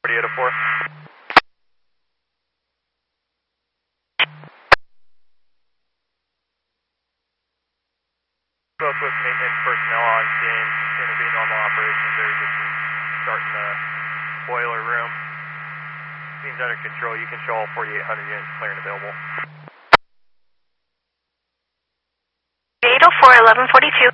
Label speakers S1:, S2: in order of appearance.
S1: 4804. Both with maintenance personnel on scene. It's going to be normal operations. They're just starting the boiler room. Scene's under control. You can show all 4,800 units clear and available.
S2: 804, 1142.